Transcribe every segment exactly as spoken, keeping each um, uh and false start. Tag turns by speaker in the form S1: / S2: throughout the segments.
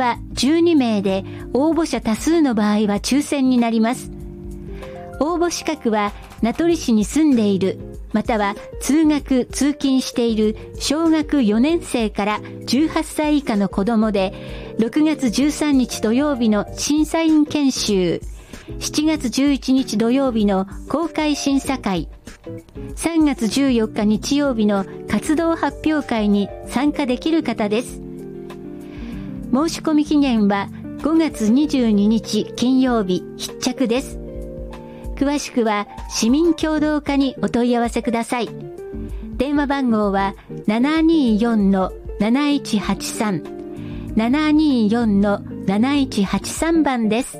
S1: はじゅうにめいで、応募者多数の場合は抽選になります。応募資格は名取市に住んでいる、または通学・通勤している小学よねんせいからじゅうはっさい以下の子供で、ろくがつじゅうさんにち土曜日の審査員研修、しちがつじゅういちにち土曜日の公開審査会、さんがつじゅうよっか日曜日の活動発表会に参加できる方です。申し込み期限はごがつにじゅうににち金曜日必着です。詳しくは市民協働課にお問い合わせください。電話番号は ななにーよんのなないちはちさん ななにーよんのなないちはちさん 番です。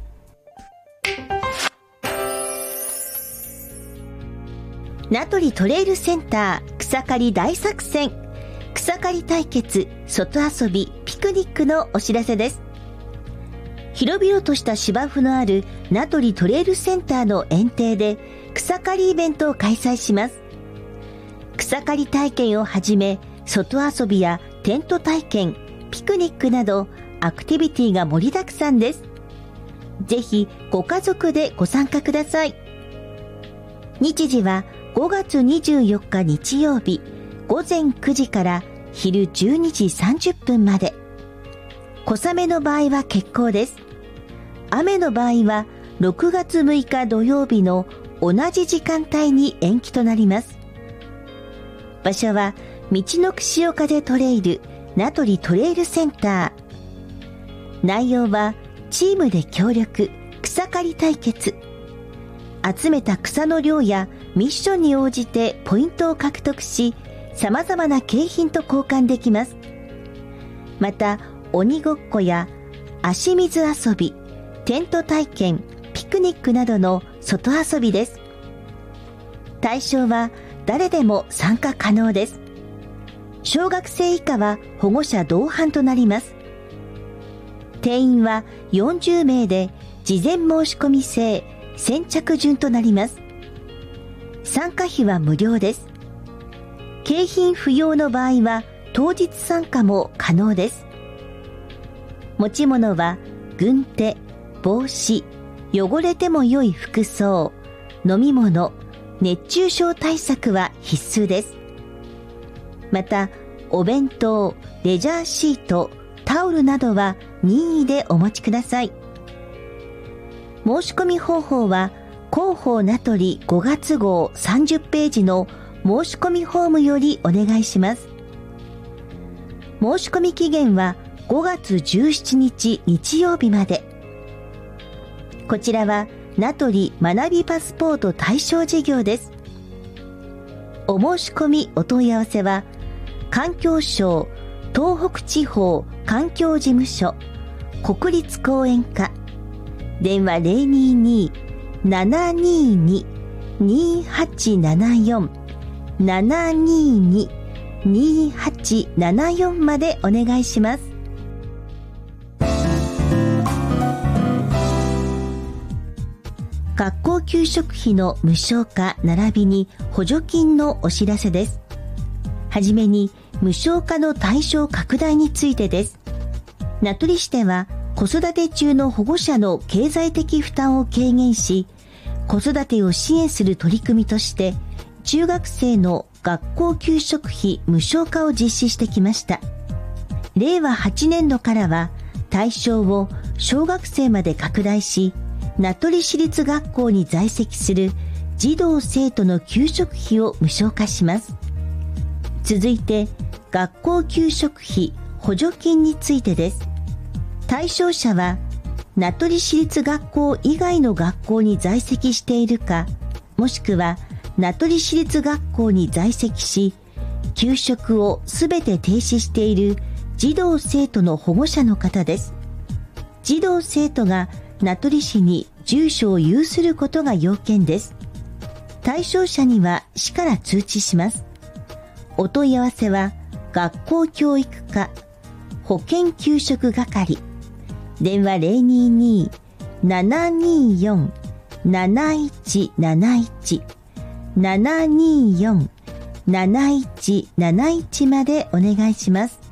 S2: 名取トレイルセンター草刈り大作戦、草刈り対決、外遊び、ピクニックのお知らせです。広々とした芝生のある名取トレイルセンターの園庭で草刈りイベントを開催します。草刈り体験をはじめ、外遊びやテント体験、ピクニックなどアクティビティが盛りだくさんです。ぜひご家族でご参加ください。日時はごがつにじゅうよっか日曜日ごぜんくじから昼じゅうにじさんじゅっぷんまで。小雨の場合は欠航です。雨の場合はろくがつむいか土曜日の同じ時間帯に延期となります。場所は道のく潮風トレイル名取トレイルセンター。内容はチームで協力、草刈り対決。集めた草の量やミッションに応じてポイントを獲得し、様々な景品と交換できます。また、鬼ごっこや足水遊び、テント体験、ピクニックなどの外遊びです。対象は誰でも参加可能です。小学生以下は保護者同伴となります。定員はよんじゅうめいで事前申し込み制、先着順となります。参加費は無料です。景品不要の場合は当日参加も可能です。持ち物は軍手、帽子、汚れても良い服装、飲み物、熱中症対策は必須です。また、お弁当、レジャーシート、タオルなどは任意でお持ちください。申し込み方法は広報名取ごがつごうさんじゅっページの申し込みフォームよりお願いします。申し込み期限はごがつじゅうしちにち日曜日まで。こちらは名取学びパスポート対象事業です。お申し込みお問い合わせは環境省東北地方環境事務所国立公園課、電話 ゼロにーにー ななにーにー にーはちななよん ななにーにー にーはちななよん までお願いします。学校給食費の無償化並びに補助金のお知らせです。はじめに無償化の対象拡大についてです。名取市では子育て中の保護者の経済的負担を軽減し、子育てを支援する取り組みとして、中学生の学校給食費無償化を実施してきました。れいわはちねんどからは対象を小学生まで拡大し、名取市立学校に在籍する児童生徒の給食費を無償化します。続いて、学校給食費補助金についてです。対象者は、名取市立学校以外の学校に在籍しているか、もしくは名取市立学校に在籍し、給食をすべて停止している児童生徒の保護者の方です。児童生徒が名取市に住所を有することが要件です。対象者には市から通知します。お問い合わせは、学校教育課、保健給食係、電話 ゼロにーにー ななにーよん なないちなないち ななにーよん なないちなないちまでお願いします。